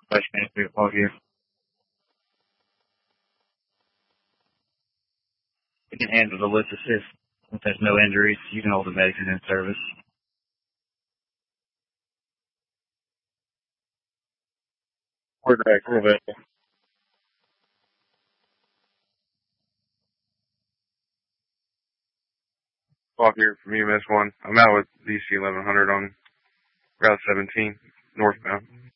Question 3 o'clock here. We can handle the lift assist. If there's no injuries, you can hold the medics in service. Quarterback, we're available. Clock here from EMS 1. I'm out with DC 1100 on Route 17, northbound.